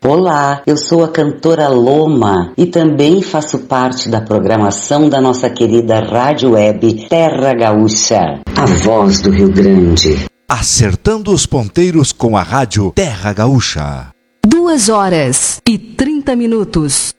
Olá, eu sou a cantora Loma e também faço parte da programação da nossa querida rádio web Terra Gaúcha, a voz do Rio Grande. Acertando os ponteiros com a rádio Terra Gaúcha. 2h30.